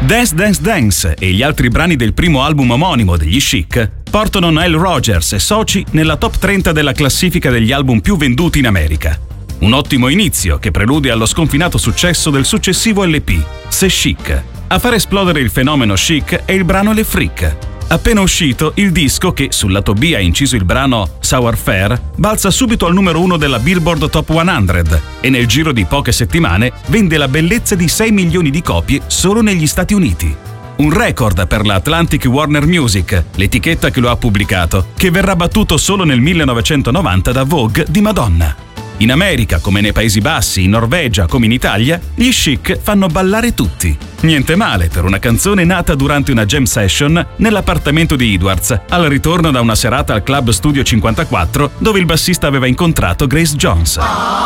Dance Dance Dance e gli altri brani del primo album omonimo degli Chic portano Nile Rodgers e soci nella top 30 della classifica degli album più venduti in America. Un ottimo inizio che prelude allo sconfinato successo del successivo LP, C'est Chic. A far esplodere il fenomeno chic è il brano Le Freak. Appena uscito, il disco, che sul lato B ha inciso il brano Sour Fair, balza subito al numero 1 della Billboard Top 100 e nel giro di poche settimane vende la bellezza di 6 milioni di copie solo negli Stati Uniti. Un record per la Atlantic Warner Music, l'etichetta che lo ha pubblicato, che verrà battuto solo nel 1990 da Vogue di Madonna. In America, come nei Paesi Bassi, in Norvegia, come in Italia, gli Chic fanno ballare tutti. Niente male per una canzone nata durante una jam session nell'appartamento di Edwards, al ritorno da una serata al Club Studio 54, dove il bassista aveva incontrato Grace Jones.